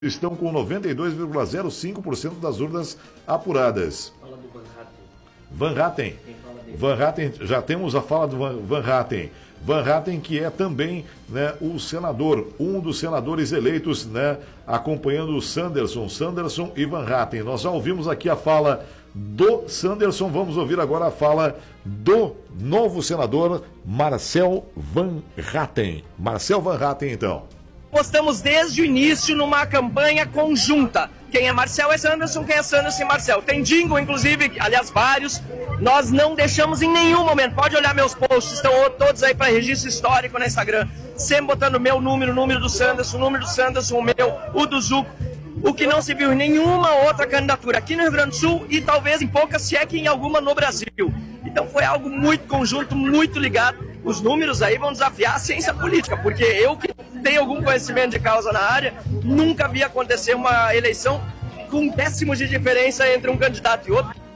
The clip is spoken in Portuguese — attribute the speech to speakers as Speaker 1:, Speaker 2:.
Speaker 1: estão com 92,05% das urnas apuradas.
Speaker 2: Fala do
Speaker 1: Van Hatten. Van Hatten, já temos a fala do Van Hatten. Van Hatten, que é também, né, o senador, um dos senadores eleitos, né, acompanhando o Sanderson e Van Hatten. Nós já ouvimos aqui a fala do Sanderson, vamos ouvir agora a fala do novo senador Marcel Van Hatten. Marcel Van Hatten, então.
Speaker 3: Postamos desde o início numa campanha conjunta. Quem é Marcel é Sanderson, quem é Sanderson é Marcel. Tem jingle, inclusive, aliás, vários. Nós não deixamos em nenhum momento. Pode olhar meus posts, estão todos aí para registro histórico no Instagram. Sempre botando o meu número, o número do Sanderson, o meu, o do Zuco. O que não se viu em nenhuma outra candidatura aqui no Rio Grande do Sul e talvez em poucas, se é que em alguma no Brasil. Então foi algo muito conjunto, muito ligado. Os números aí vão desafiar a ciência política, porque eu que tenho algum conhecimento de causa na área, nunca vi acontecer uma eleição com décimos de diferença entre um candidato e outro.